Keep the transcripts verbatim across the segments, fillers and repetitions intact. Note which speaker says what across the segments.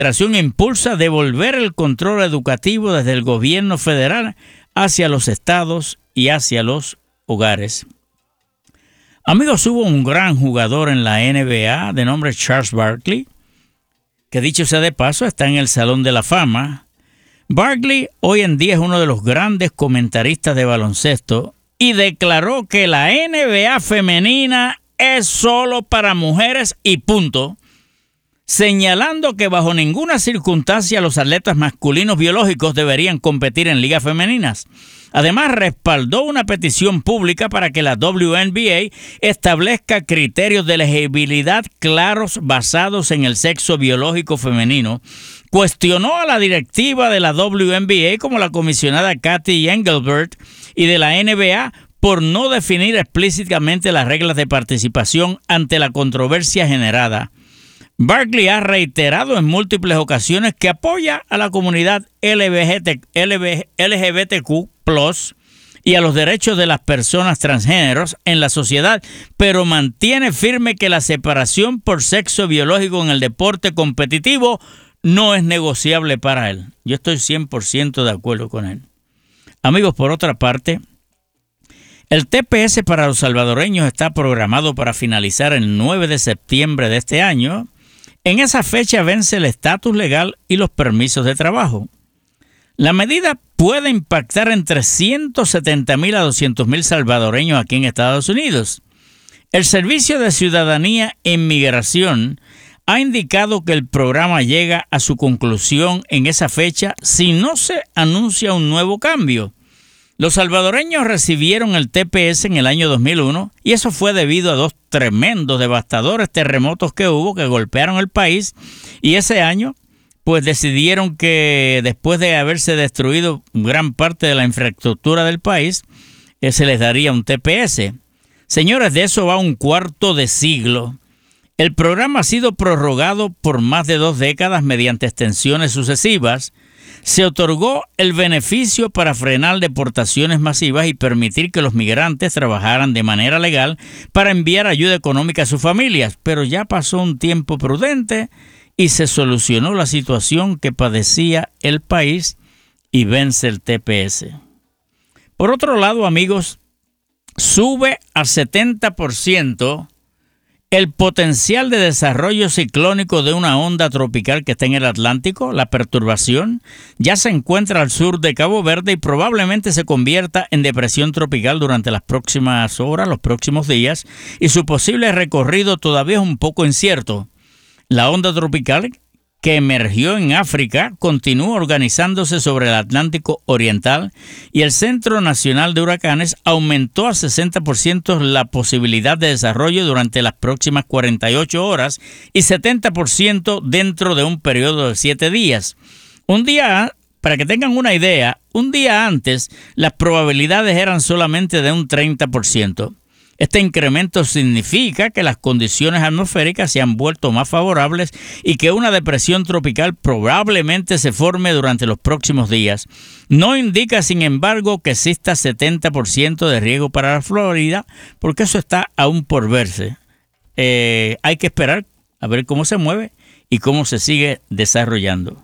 Speaker 1: administración impulsa devolver el control educativo desde el gobierno federal hacia los estados y hacia los hogares. Amigos, hubo un gran jugador en la N B A de nombre Charles Barkley, que dicho sea de paso está en el Salón de la Fama. Barkley hoy en día es uno de los grandes comentaristas de baloncesto y declaró que la N B A femenina es solo para mujeres y punto, señalando que bajo ninguna circunstancia los atletas masculinos biológicos deberían competir en ligas femeninas. Además, respaldó una petición pública para que la W N B A establezca criterios de elegibilidad claros basados en el sexo biológico femenino. Cuestionó a la directiva de la W N B A, como la comisionada Cathy Engelbert, y de la N B A por no definir explícitamente las reglas de participación ante la controversia generada. Barkley ha reiterado en múltiples ocasiones que apoya a la comunidad L G B T Q plus, y a los derechos de las personas transgéneros en la sociedad, pero mantiene firme que la separación por sexo biológico en el deporte competitivo no es negociable para él. Yo estoy cien por ciento de acuerdo con él. Amigos, por otra parte, el T P S para los salvadoreños está programado para finalizar el nueve de septiembre de este año. En esa fecha vence el estatus legal y los permisos de trabajo. La medida puede impactar entre ciento setenta mil a doscientos mil salvadoreños aquí en Estados Unidos. El Servicio de Ciudadanía e Inmigración ha indicado que el programa llega a su conclusión en esa fecha si no se anuncia un nuevo cambio. Los salvadoreños recibieron el T P S en el año dos mil uno y eso fue debido a dos tremendos, devastadores terremotos que hubo que golpearon el país, y ese año pues decidieron que después de haberse destruido gran parte de la infraestructura del país, eh, se les daría un T P S. Señores, de eso va un cuarto de siglo. El programa ha sido prorrogado por más de dos décadas mediante extensiones sucesivas. Se otorgó el beneficio para frenar deportaciones masivas y permitir que los migrantes trabajaran de manera legal para enviar ayuda económica a sus familias, pero ya pasó un tiempo prudente y se solucionó la situación que padecía el país y vence el T P S. Por otro lado, amigos, sube a setenta por ciento el potencial de desarrollo ciclónico de una onda tropical que está en el Atlántico. La perturbación ya se encuentra al sur de Cabo Verde y probablemente se convierta en depresión tropical durante las próximas horas, los próximos días, y su posible recorrido todavía es un poco incierto. La onda tropical, que emergió en África, continúa organizándose sobre el Atlántico Oriental, y el Centro Nacional de Huracanes aumentó a sesenta por ciento la posibilidad de desarrollo durante las próximas cuarenta y ocho horas y setenta por ciento dentro de un periodo de siete días. Un día, para que tengan una idea, un día antes las probabilidades eran solamente de un treinta por ciento. Este incremento significa que las condiciones atmosféricas se han vuelto más favorables y que una depresión tropical probablemente se forme durante los próximos días. No indica, sin embargo, que exista setenta por ciento de riesgo para la Florida, porque eso está aún por verse. Eh, hay que esperar a ver cómo se mueve y cómo se sigue desarrollando.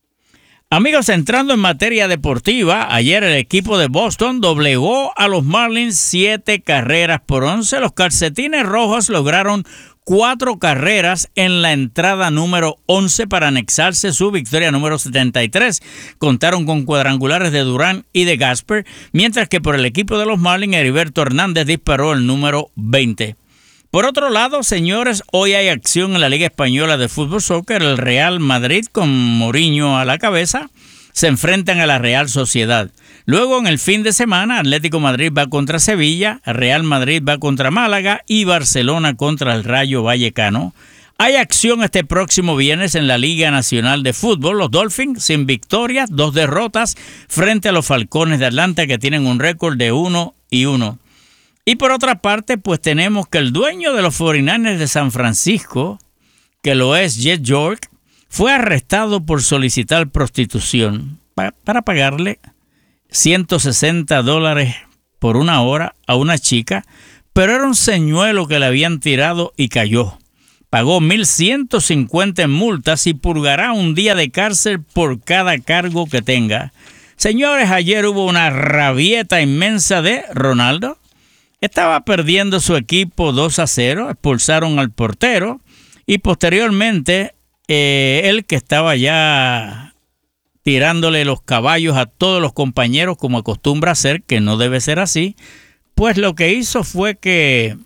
Speaker 1: Amigos, entrando en materia deportiva, ayer el equipo de Boston doblegó a los Marlins siete carreras por once. Los calcetines rojos lograron cuatro carreras en la entrada número once para anexarse su victoria número setenta y tres. Contaron con cuadrangulares de Durán y de Gasper, mientras que por el equipo de los Marlins, Heriberto Hernández disparó el número veinte. Por otro lado, señores, hoy hay acción en la Liga Española de Fútbol Soccer. El Real Madrid, con Mourinho a la cabeza, se enfrentan a la Real Sociedad. Luego, en el fin de semana, Atlético Madrid va contra Sevilla, Real Madrid va contra Málaga y Barcelona contra el Rayo Vallecano. Hay acción este próximo viernes en la Liga Nacional de Fútbol. Los Dolphins sin victorias, dos derrotas frente a los Falcones de Atlanta, que tienen un récord de uno y uno. Y por otra parte, pues tenemos que el dueño de los cuarenta y nueve ers de San Francisco, que lo es Jed York, fue arrestado por solicitar prostitución para, para pagarle ciento sesenta dólares por una hora a una chica, pero era un señuelo que le habían tirado y cayó. pagó mil ciento cincuenta en multas y purgará un día de cárcel por cada cargo que tenga. Señores, ayer hubo una rabieta inmensa de Ronaldo. Estaba perdiendo su equipo dos a cero, expulsaron al portero y posteriormente eh, él, que estaba ya tirándole los caballos a todos los compañeros como acostumbra hacer, que no debe ser así, pues lo que hizo fue que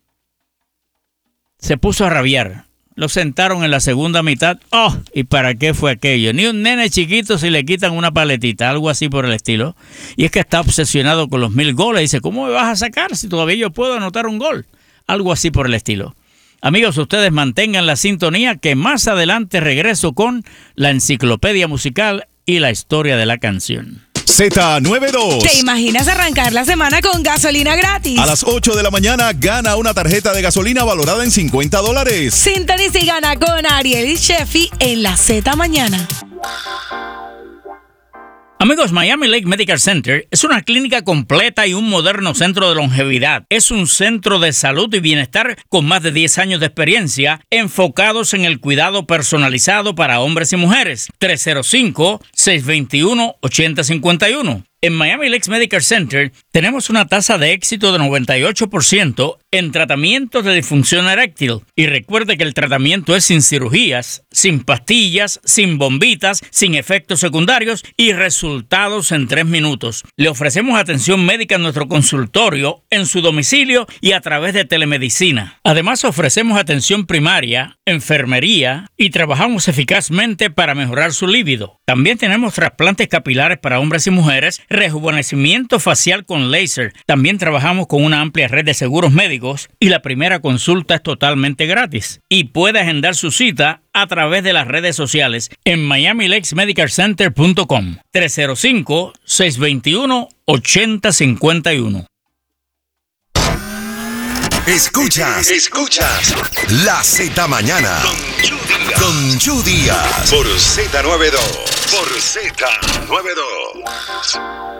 Speaker 1: se puso a rabiar. Lo sentaron en la segunda mitad. ¡Oh! ¿Y para qué fue aquello? Ni un nene chiquito si le quitan una paletita, algo así por el estilo. Y es que está obsesionado con los mil goles. Dice, ¿cómo me vas a sacar si todavía yo puedo anotar un gol? Algo así por el estilo. Amigos, ustedes mantengan la sintonía, que más adelante regreso con la enciclopedia musical y la historia de la canción.
Speaker 2: Z noventa y dos.
Speaker 3: ¿Te imaginas arrancar la semana con gasolina gratis?
Speaker 2: A las ocho de la mañana gana una tarjeta de gasolina valorada en cincuenta dólares.
Speaker 3: Sintoniza y gana con Ariel y Sheffy en la Z Mañana.
Speaker 1: Amigos, Miami Lake Medical Center es una clínica completa y un moderno centro de longevidad. Es un centro de salud y bienestar con más de diez años de experiencia, enfocados en el cuidado personalizado para hombres y mujeres. tres cero cinco, seis dos uno, ocho cero cinco uno. En Miami Lakes Medical Center tenemos una tasa de éxito de noventa y ocho por ciento en tratamientos de disfunción eréctil. Y recuerde que el tratamiento es sin cirugías, sin pastillas, sin bombitas, sin efectos secundarios y resultados en tres minutos. Le ofrecemos atención médica en nuestro consultorio, en su domicilio y a través de telemedicina. Además, ofrecemos atención primaria, enfermería y trabajamos eficazmente para mejorar su líbido. También tenemos trasplantes capilares para hombres y mujeres, rejuvenecimiento facial con láser. También trabajamos con una amplia red de seguros médicos y la primera consulta es totalmente gratis. Y puede agendar su cita a través de las redes sociales en miami lakes medical center punto com. tres cero cinco, seis dos uno, ocho cero cinco uno.
Speaker 4: Escuchas, escuchas La Z Mañana con Chu Díaz por Z noventa y dos, por Z noventa y dos.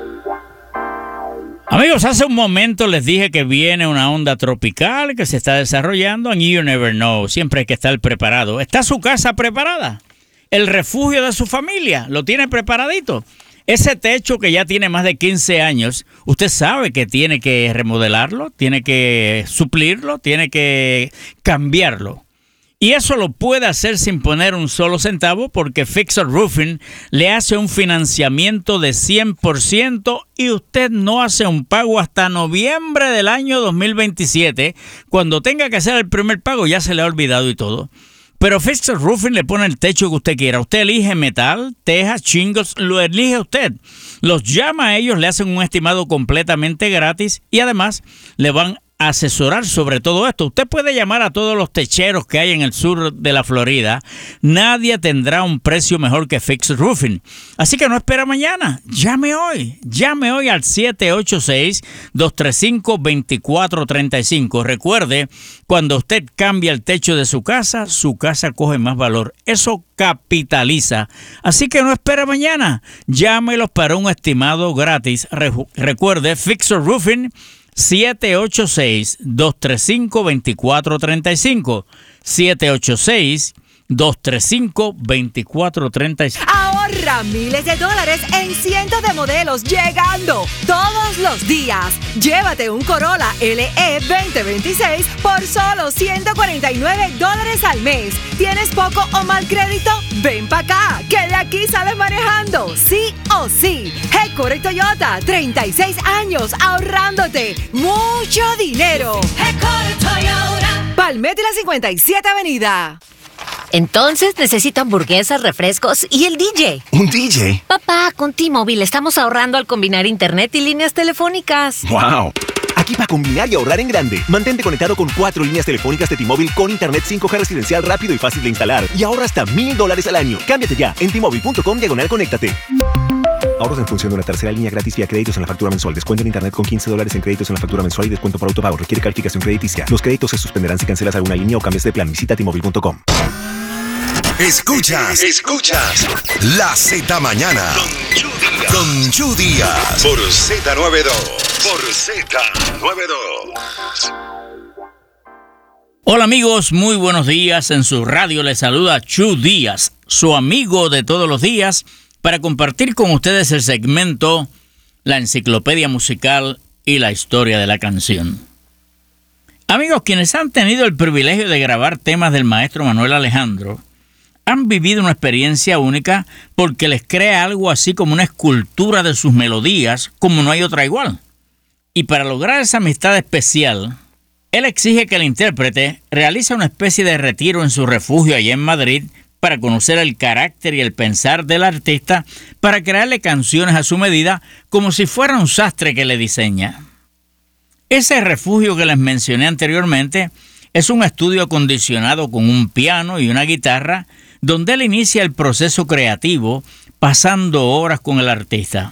Speaker 1: Amigos, hace un momento les dije que viene una onda tropical que se está desarrollando and you never know. Siempre hay que estar preparado. ¿Está su casa preparada? ¿El refugio de su familia lo tiene preparadito? Ese techo que ya tiene más de quince años, usted sabe que tiene que remodelarlo, tiene que suplirlo, tiene que cambiarlo. Y eso lo puede hacer sin poner un solo centavo porque Fixer Roofing le hace un financiamiento de cien por ciento y usted no hace un pago hasta noviembre del año dos mil veintisiete. Cuando tenga que hacer el primer pago ya se le ha olvidado y todo. Pero Fixer Roofing le pone el techo que usted quiera. Usted elige metal, tejas, shingles, lo elige usted. Los llama a ellos, le hacen un estimado completamente gratis y además le van a asesorar sobre todo esto. Usted puede llamar a todos los techeros que hay en el sur de la Florida. Nadie tendrá un precio mejor que Fixer Roofing. Así que no espera mañana. Llame hoy. Llame hoy al siete ocho seis, dos tres cinco, dos cuatro tres cinco. Recuerde, cuando usted cambia el techo de su casa, su casa coge más valor. Eso capitaliza. Así que no espera mañana. Llámelos para un estimado gratis. Re- recuerde, Fixer Roofing, siete ocho seis, dos tres cinco, dos cuatro tres cinco. siete ocho seis, dos tres cinco, dos cuatro tres cinco.
Speaker 3: Ahorra miles de dólares en cientos de modelos llegando todos los días. Llévate un Corolla L E veinte veintiséis por solo ciento cuarenta y nueve dólares al mes. ¿Tienes poco o mal crédito? Ven para acá, que de aquí sales manejando, sí o sí. Headquarter Toyota, treinta y seis años ahorrándote mucho dinero. Headquarter Toyota, Palmetto y la cincuenta y siete Avenida.
Speaker 5: Entonces necesito hamburguesas, refrescos y el D J.
Speaker 4: ¿Un D J?
Speaker 5: Papá, con T-Mobile estamos ahorrando al combinar internet y líneas telefónicas.
Speaker 4: ¡Wow!
Speaker 6: Aquí para combinar y ahorrar en grande. Mantente conectado con cuatro líneas telefónicas de T-Mobile con internet cinco G residencial rápido y fácil de instalar. Y ahorra hasta mil dólares al año. Cámbiate ya en T Mobile punto com diagonal conéctate. Ahorros en función de una tercera línea gratis vía créditos en la factura mensual. Descuento en internet con quince dólares en créditos en la factura mensual y descuento por autopago. Requiere calificación crediticia. Los créditos se suspenderán si cancelas alguna línea o cambias de plan. Visita T Mobile punto com.
Speaker 4: Escuchas, escuchas La Z Mañana con Chu Díaz por Z noventa y dos, por Z noventa y dos.
Speaker 1: Hola amigos, muy buenos días. En su radio les saluda Chu Díaz, su amigo de todos los días, para compartir con ustedes el segmento La Enciclopedia Musical y la Historia de la Canción. Amigos, quienes han tenido el privilegio de grabar temas del maestro Manuel Alejandro han vivido una experiencia única porque les crea algo así como una escultura de sus melodías como no hay otra igual. Y para lograr esa amistad especial, él exige que el intérprete realice una especie de retiro en su refugio allá en Madrid para conocer el carácter y el pensar del artista, para crearle canciones a su medida como si fuera un sastre que le diseña. Ese refugio que les mencioné anteriormente es un estudio acondicionado con un piano y una guitarra donde él inicia el proceso creativo pasando horas con el artista.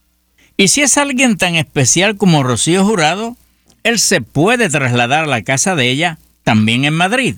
Speaker 1: Y si es alguien tan especial como Rocío Jurado, él se puede trasladar a la casa de ella, también en Madrid.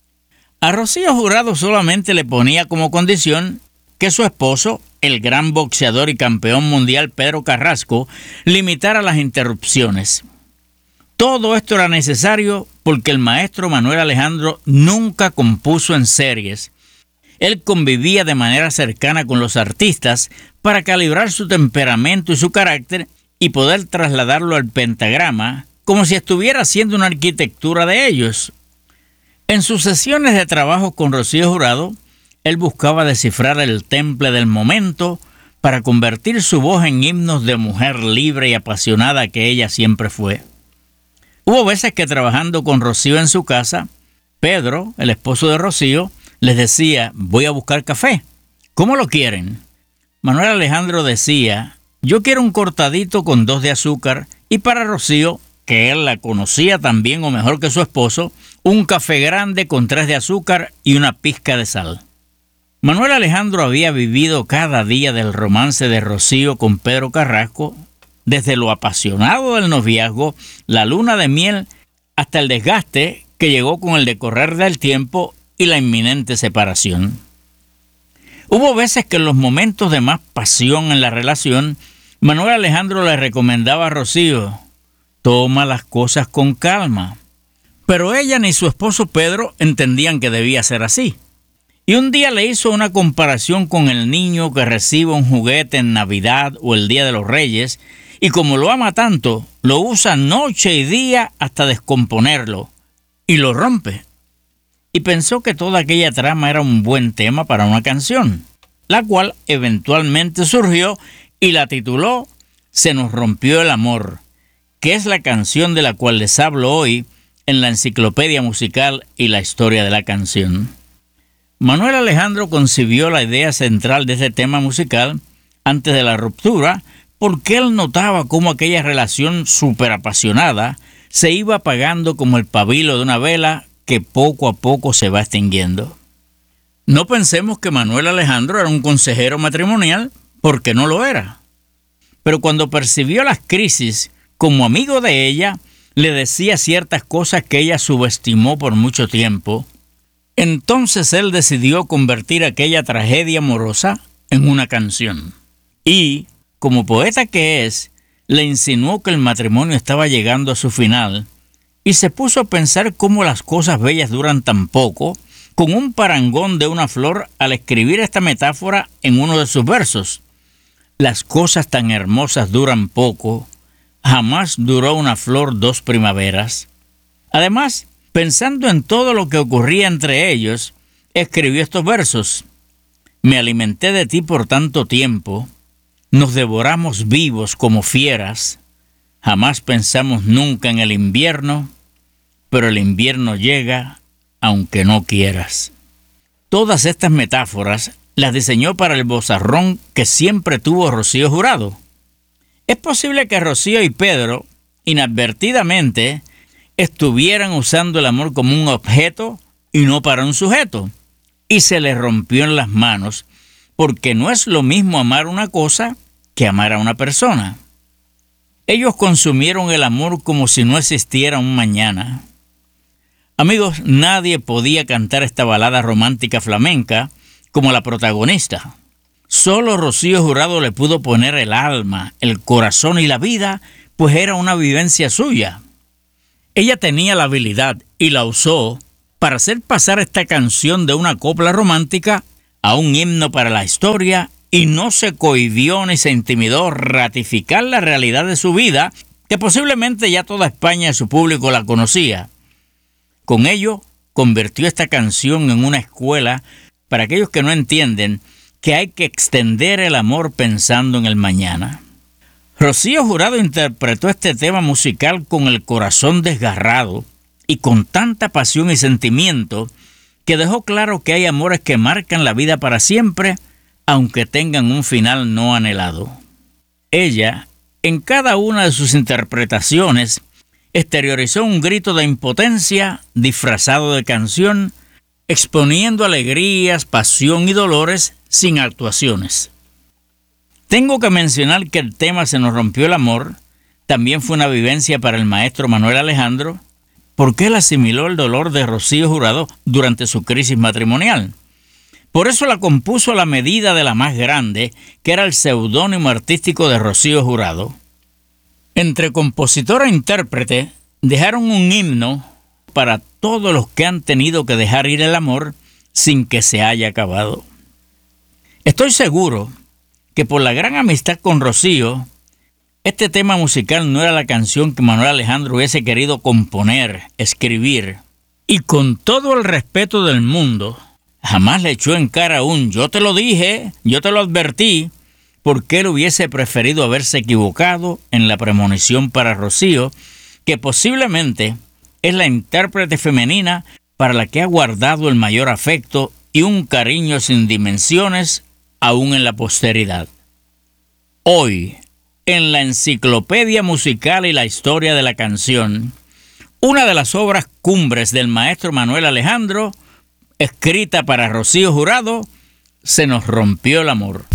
Speaker 1: A Rocío Jurado solamente le ponía como condición que su esposo, el gran boxeador y campeón mundial Pedro Carrasco, limitara las interrupciones. Todo esto era necesario porque el maestro Manuel Alejandro nunca compuso en series. Él convivía de manera cercana con los artistas para calibrar su temperamento y su carácter y poder trasladarlo al pentagrama, como si estuviera haciendo una arquitectura de ellos. En sus sesiones de trabajo con Rocío Jurado, él buscaba descifrar el temple del momento para convertir su voz en himnos de mujer libre y apasionada que ella siempre fue. Hubo veces que trabajando con Rocío en su casa, Pedro, el esposo de Rocío, les decía: voy a buscar café. ¿Cómo lo quieren? Manuel Alejandro decía: yo quiero un cortadito con dos de azúcar, y para Rocío, que él la conocía tan bien o mejor que su esposo, un café grande con tres de azúcar y una pizca de sal. Manuel Alejandro había vivido cada día del romance de Rocío con Pedro Carrasco, desde lo apasionado del noviazgo, la luna de miel, hasta el desgaste que llegó con el decorrer del tiempo y la inminente separación. Hubo veces que en los momentos de más pasión en la relación, Manuel Alejandro le recomendaba a Rocío: toma las cosas con calma. Pero ella ni su esposo Pedro entendían que debía ser así. Y un día le hizo una comparación con el niño que recibe un juguete en Navidad o el Día de los Reyes, y como lo ama tanto, lo usa noche y día hasta descomponerlo, y lo rompe. Y pensó que toda aquella trama era un buen tema para una canción, la cual eventualmente surgió y la tituló Se nos rompió el amor, que es la canción de la cual les hablo hoy en la Enciclopedia Musical y la Historia de la Canción. Manuel Alejandro concibió la idea central de este tema musical antes de la ruptura porque él notaba cómo aquella relación súper apasionada se iba apagando como el pabilo de una vela que poco a poco se va extinguiendo. No pensemos que Manuel Alejandro era un consejero matrimonial, porque no lo era. Pero cuando percibió las crisis, como amigo de ella, le decía ciertas cosas que ella subestimó por mucho tiempo. Entonces él decidió convertir aquella tragedia amorosa en una canción. Y, como poeta que es, le insinuó que el matrimonio estaba llegando a su final y se puso a pensar cómo las cosas bellas duran tan poco, con un parangón de una flor al escribir esta metáfora en uno de sus versos. Las cosas tan hermosas duran poco, jamás duró una flor dos primaveras. Además, pensando en todo lo que ocurría entre ellos, escribió estos versos: me alimenté de ti por tanto tiempo, nos devoramos vivos como fieras, jamás pensamos nunca en el invierno, pero el invierno llega aunque no quieras. Todas estas metáforas las diseñó para el vozarrón que siempre tuvo Rocío Jurado. Es posible que Rocío y Pedro, inadvertidamente, estuvieran usando el amor como un objeto y no para un sujeto, y se les rompió en las manos, porque no es lo mismo amar una cosa que amar a una persona. Ellos consumieron el amor como si no existiera un mañana. Amigos, nadie podía cantar esta balada romántica flamenca como la protagonista. Solo Rocío Jurado le pudo poner el alma, el corazón y la vida, pues era una vivencia suya. Ella tenía la habilidad y la usó para hacer pasar esta canción de una copla romántica a un himno para la historia y no se cohibió ni se intimidó ratificar la realidad de su vida, que posiblemente ya toda España y su público la conocía. Con ello, convirtió esta canción en una escuela para aquellos que no entienden que hay que extender el amor pensando en el mañana. Rocío Jurado interpretó este tema musical con el corazón desgarrado y con tanta pasión y sentimiento que dejó claro que hay amores que marcan la vida para siempre, aunque tengan un final no anhelado. Ella, en cada una de sus interpretaciones, exteriorizó un grito de impotencia disfrazado de canción, exponiendo alegrías, pasión y dolores sin actuaciones. Tengo que mencionar que el tema Se nos rompió el amor también fue una vivencia para el maestro Manuel Alejandro, porque él asimiló el dolor de Rocío Jurado durante su crisis matrimonial. Por eso la compuso a la medida de la más grande, que era el seudónimo artístico de Rocío Jurado. Entre compositora e intérprete dejaron un himno para todos los que han tenido que dejar ir el amor sin que se haya acabado. Estoy seguro que por la gran amistad con Rocío, este tema musical no era la canción que Manuel Alejandro hubiese querido componer, escribir, y con todo el respeto del mundo, jamás le echó en cara un «yo te lo dije, yo te lo advertí», porque él hubiese preferido haberse equivocado en la premonición para Rocío, que posiblemente es la intérprete femenina para la que ha guardado el mayor afecto y un cariño sin dimensiones aún en la posteridad. Hoy, en la enciclopedia musical y la historia de la canción, una de las obras cumbres del maestro Manuel Alejandro, escrita para Rocío Jurado, Se nos rompió el amor.